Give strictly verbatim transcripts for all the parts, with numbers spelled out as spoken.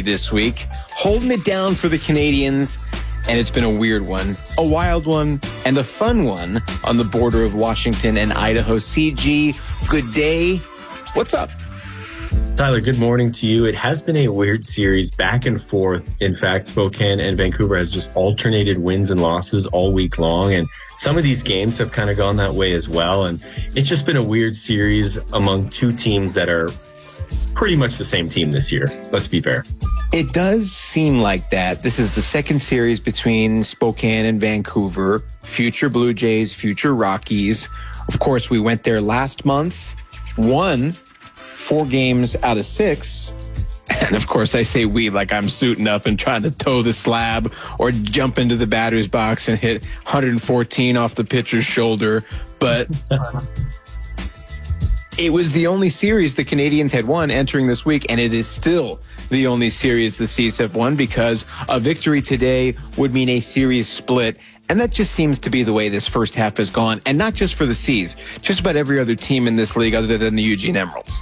this week, holding it down for the Canadians. And it's been a weird one, a wild one, and a fun one on the border of Washington and Idaho. C G, good day. What's up? Tyler, good morning to you. It has been a weird series back and forth. In fact, Spokane and Vancouver has just alternated wins and losses all week long. And some of these games have kind of gone that way as well. And it's just been a weird series among two teams that are pretty much the same team this year. Let's be fair. It does seem like that. This is the second series between Spokane and Vancouver, future Blue Jays, future Rockies. Of course, we went there last month, won four games out of six. And of course, I say we like I'm suiting up and trying to toe the slab or jump into the batter's box and hit one hundred fourteen off the pitcher's shoulder. But it was the only series the Canadians had won entering this week, and it is still the only series the Seas have won because a victory today would mean a series split. And that just seems to be the way this first half has gone. And not just for the Seas, just about every other team in this league other than the Eugene Emeralds.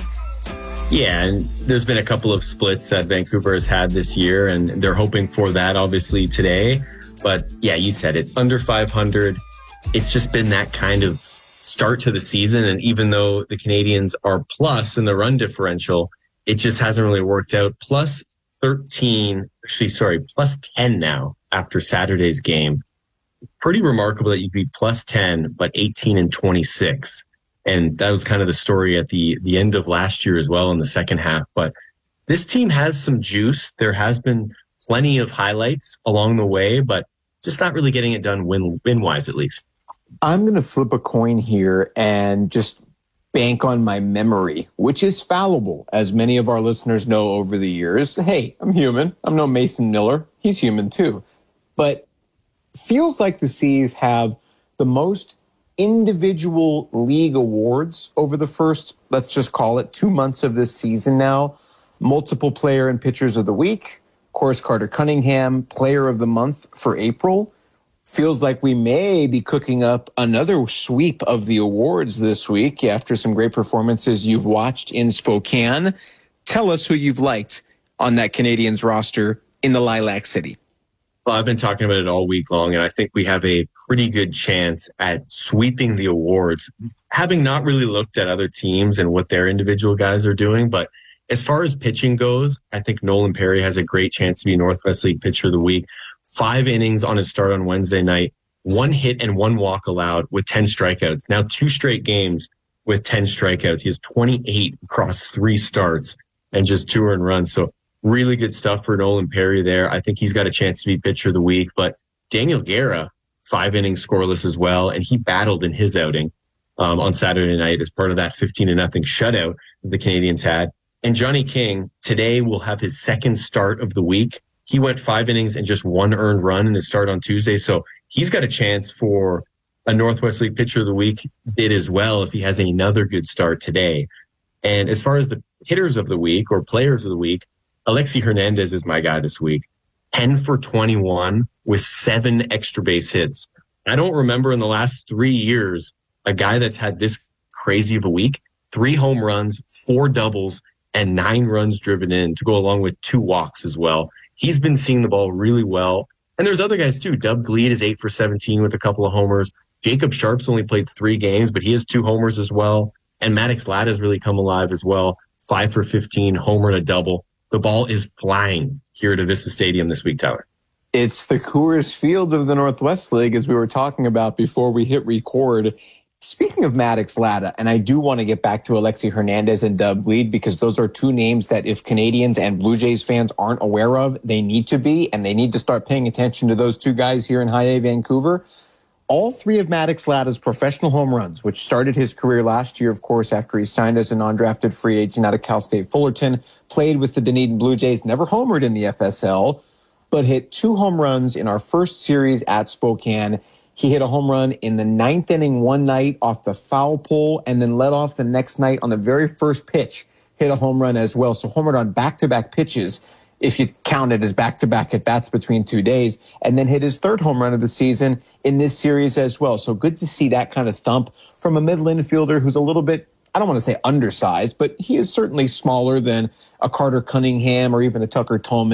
Yeah, and there's been a couple of splits that Vancouver has had this year, and they're hoping for that, obviously, today. But yeah, you said it, under five hundred. It's just been that kind of start to the season. And even though the Canadians are plus in the run differential, it just hasn't really worked out. Plus thirteen, actually, sorry, plus ten now after Saturday's game. Pretty remarkable that you'd be plus ten, but eighteen and twenty-six. And that was kind of the story at the, the end of last year as well in the second half. But this team has some juice. There has been plenty of highlights along the way, but just not really getting it done win, win-wise at least. I'm going to flip a coin here and just bank on my memory, which is fallible, as many of our listeners know over the years. Hey, I'm human. I'm no Mason Miller. He's human too. But feels like the Seas have the most individual league awards over the first, let's just call it, two months of this season now. Multiple player and pitchers of the week. Of course, Carter Cunningham, player of the month for April. Feels like we may be cooking up another sweep of the awards this week after some great performances you've watched in Spokane. Tell us who you've liked on that Canadians roster in the Lilac City. Well, I've been talking about it all week long, and I think we have a pretty good chance at sweeping the awards, having not really looked at other teams and what their individual guys are doing. But as far as pitching goes, I think Nolan Perry has a great chance to be Northwest League Pitcher of the Week. Five innings on his start on Wednesday night, one hit and one walk allowed with ten strikeouts. Now two straight games with ten strikeouts. He has twenty-eight across three starts and just two earned runs. So really good stuff for Nolan Perry there. I think he's got a chance to be Pitcher of the Week. But Daniel Guerra, five innings scoreless as well, and he battled in his outing um, on Saturday night as part of that fifteen to nothing shutout that the Canadians had. And Johnny King today will have his second start of the week. He went five innings and just one earned run in his start on Tuesday. So he's got a chance for a Northwest League Pitcher of the Week bid as well if he has another good start today. And as far as the hitters of the week or players of the week, Alexi Hernandez is my guy this week. ten for twenty-one with seven extra base hits. I don't remember in the last three years a guy that's had this crazy of a week. Three home runs, four doubles, and nine runs driven in to go along with two walks as well. He's been seeing the ball really well. And there's other guys too. Dub Gleed is eight for seventeen with a couple of homers. Jacob Sharp's only played three games, but he has two homers as well. And Maddox Ladd has really come alive as well. Five for fifteen, homer and a double. The ball is flying here at Avista Stadium this week, Tyler. It's the Coors Field of the Northwest League, as we were talking about before we hit record. Speaking of Maddox Ladd, and I do want to get back to Alexi Hernandez and Dub Gleed because those are two names that if Canadians and Blue Jays fans aren't aware of, they need to be, and they need to start paying attention to those two guys here in High A Vancouver. All three of Maddox Ladd's professional home runs, which started his career last year, of course, after he signed as a non-drafted free agent out of Cal State Fullerton, played with the Dunedin Blue Jays, never homered in the F S L, but hit two home runs in our first series at Spokane. He hit a home run in the ninth inning one night off the foul pole and then led off the next night on the very first pitch, hit a home run as well. So homered on back-to-back pitches, if you count it as back-to-back at-bats between two days, and then hit his third home run of the season in this series as well. So good to see that kind of thump from a middle infielder who's a little bit, I don't want to say undersized, but he is certainly smaller than a Carter Cunningham or even a Tucker Tolman.